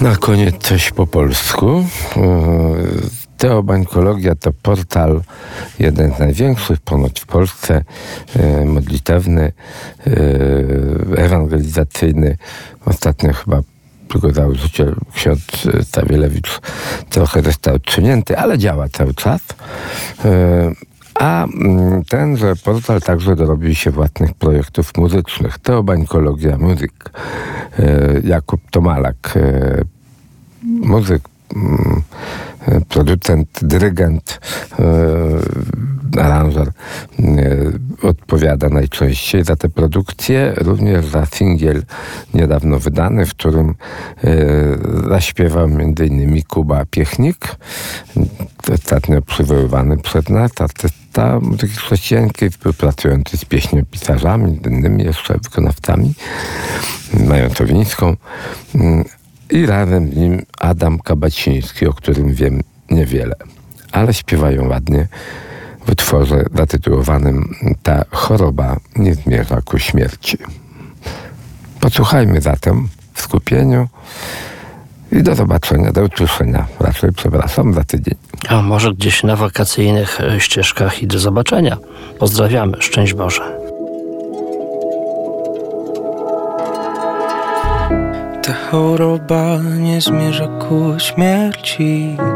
Na koniec coś po polsku. Teobańkologia to portal, jeden z największych ponoć w Polsce, modlitewny, ewangelizacyjny. Ostatnio chyba tylko założyciel ksiądz Stawielewicz trochę został odsunięty, ale działa cały czas. A tenże portal także dorobił się własnych projektów muzycznych. Teobańkologia Music. Jakub Tomalak, muzyk, producent, dyrygent, aranżer, odpowiada najczęściej za te produkcje, również za singiel niedawno wydany, w którym zaśpiewał m.in. Kuba Piechnik, ostatnio przywoływany przez nas, artysta muzyki chrześcijańskiej, współpracujący z pieśniopisarzami, innymi jeszcze wykonawcami, Mają-Towińską, i razem z nim Adam Kabaciński, o którym wiem niewiele, ale śpiewają ładnie w utworze zatytułowanym Ta choroba nie zmierza ku śmierci. Posłuchajmy zatem w skupieniu i do zobaczenia, do usłyszenia. Raczej, przepraszam, za tydzień. A może gdzieś na wakacyjnych ścieżkach i do zobaczenia. Pozdrawiamy. Szczęść Boże. Ta choroba nie zmierza ku śmierci.